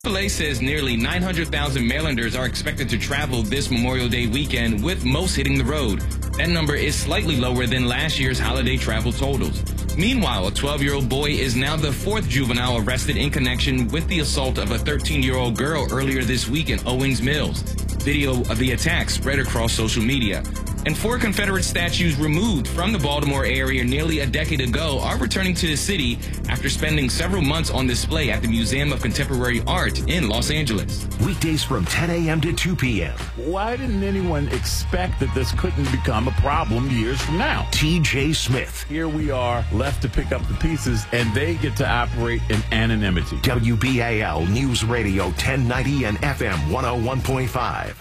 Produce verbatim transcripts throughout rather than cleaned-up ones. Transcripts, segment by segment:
Chick-fil A says nearly nine hundred thousand Marylanders are expected to travel this Memorial Day weekend, with most hitting the road. That number is slightly lower than last year's holiday travel totals. Meanwhile, a twelve-year-old boy is now the fourth juvenile arrested in connection with the assault of a thirteen-year-old girl earlier this week in Owings Mills. Video of the attack spread across social media. And four Confederate statues removed from the Baltimore area nearly a decade ago are returning to the city after spending several months on display at the Museum of Contemporary Art in Los Angeles. Weekdays from ten a.m. to two p.m. Why didn't anyone expect that this couldn't become a problem years from now? T J Smith. Here we are, left to pick up the pieces, and they get to operate in anonymity. W B A L News Radio ten ninety and F M one oh one point five.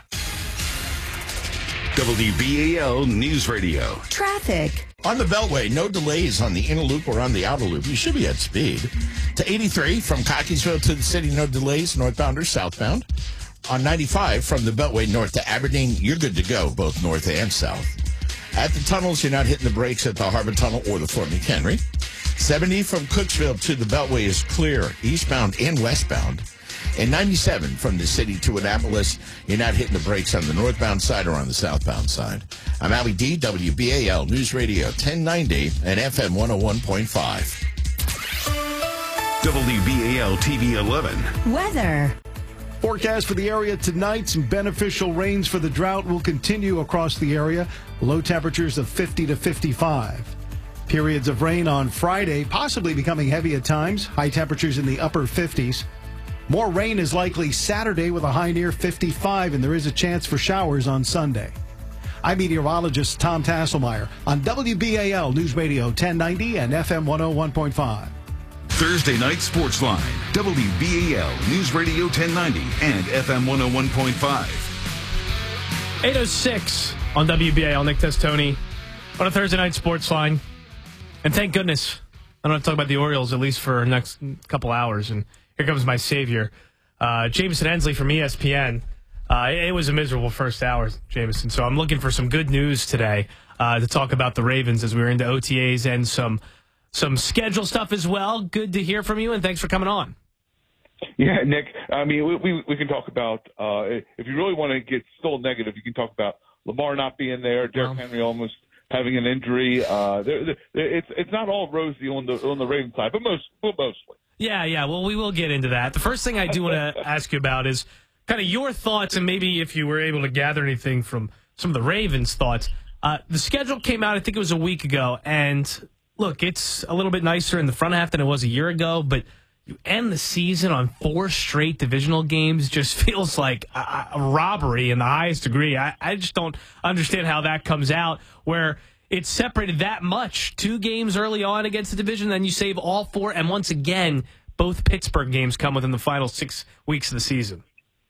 W B A L News Radio. Traffic. On the Beltway, no delays on the inner loop or on the outer loop. You should be at speed. To eighty-three from Cockeysville to the city, no delays, northbound or southbound. On ninety-five from the Beltway north to Aberdeen, you're good to go, both north and south. At the tunnels, you're not hitting the brakes at the Harbor Tunnel or the Fort McHenry. seventy from Cooksville to the Beltway is clear, eastbound and westbound. And ninety-seven from the city to Annapolis, you're not hitting the brakes on the northbound side or on the southbound side. I'm Allie D, W B A L News Radio ten ninety and F M one oh one point five. W B A L T V eleven. Weather. Forecast for the area tonight. Some beneficial rains for the drought will continue across the area. Low temperatures of fifty to fifty-five. Periods of rain on Friday, possibly becoming heavy at times. High temperatures in the upper fifties. More rain is likely Saturday with a high near fifty-five, and there is a chance for showers on Sunday. I'm meteorologist Tom Tasselmeyer on W B A L News Radio ten ninety and F M one oh one point five. Thursday Night Sports Line. W B A L News Radio ten ninety and F M one oh one point five. eight oh six on W B A L. Nick Testoni on a Thursday Night Sports Line. And thank goodness I don't have to talk about the Orioles, at least for the next couple hours. And here comes my savior, uh, Jameson Hensley from E S P N. Uh, it was a miserable first hour, Jameson. So I'm looking for some good news today uh, to talk about the Ravens as we were into O T As and some some schedule stuff as well. Good to hear from you, and thanks for coming on. Yeah, Nick. I mean, we we, we can talk about uh, if you really want to get still negative, you can talk about Lamar not being there, Derrick Well, Henry almost having an injury. Uh, there, there, it's it's not all rosy on the on the Ravens side, but most well, mostly. Yeah, yeah. Well, we will get into that. The first thing I do want to ask you about is kind of your thoughts, and maybe if you were able to gather anything from some of the Ravens' thoughts. Uh, the schedule came out, I think it was a week ago, and look, it's a little bit nicer in the front half than it was a year ago, but you end the season on four straight divisional games just feels like a, a robbery in the highest degree. I, I just don't understand how that comes out, where it's separated that much. Two games early on against the division, then you save all four, and once again, both Pittsburgh games come within the final six weeks of the season.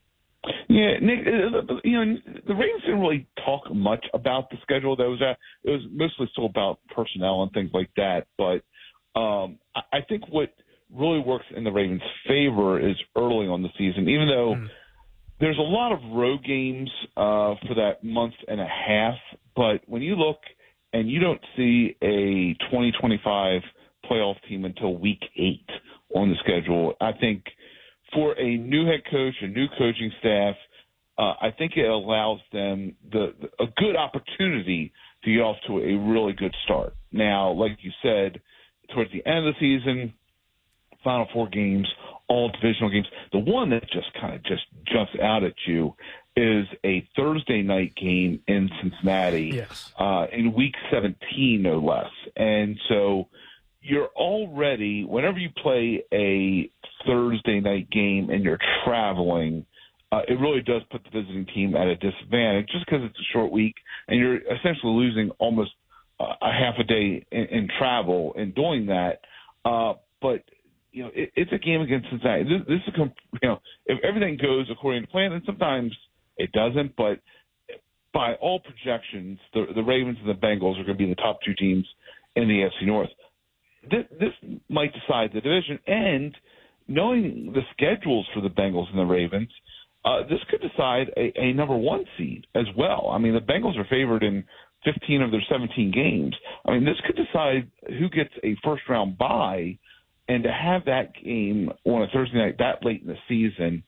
Yeah, Nick, you know, the Ravens didn't really talk much about the schedule. That was, it was mostly still about personnel and things like that. But um, I think what really works in the Ravens' favor is early on the season, even though mm. there's a lot of road games uh, for that month and a half. But when you look and you don't see a twenty twenty-five playoff team until week eight on the schedule, I think for a new head coach, a new coaching staff, uh, I think it allows them the, the a good opportunity to get off to a really good start. Now, like you said, towards the end of the season, final four games, all divisional games. The one that just kind of just jumps out at you is a Thursday night game in Cincinnati, yes. uh, in week seventeen, no less. And so you're already, whenever you play a Thursday night game and you're traveling, uh, it really does put the visiting team at a disadvantage just because it's a short week and you're essentially losing almost uh, a half a day in, in travel in doing that. Uh, but you know, it, it's a game against Cincinnati. This, this is, you know, if everything goes according to plan, and sometimes it doesn't, but by all projections, the, the Ravens and the Bengals are going to be the top two teams in the A F C North. This, this might decide the division, and knowing the schedules for the Bengals and the Ravens, uh, this could decide a, a number one seed as well. I mean, the Bengals are favored in fifteen of their seventeen games. I mean, this could decide who gets a first-round bye And to have that game on a Thursday night that late in the season,